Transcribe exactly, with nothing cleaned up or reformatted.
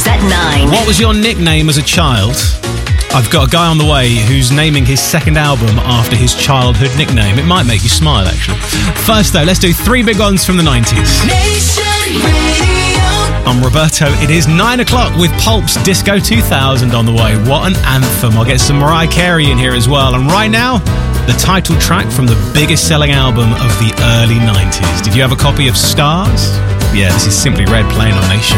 News at nine. What was your nickname as a child? I've got a guy on the way who's naming his second album after his childhood nickname. It might make you smile, actually. First, though, let's do three big ones from the nineties. Nation Radio. I'm Roberto. It is nine o'clock with Pulp's Disco two thousand on the way. What an anthem. I'll get some Mariah Carey in here as well. And right now, the title track from the biggest selling album of the early nineties. Did you have a copy of Stars? Yeah, this is Simply Red playing on Nation.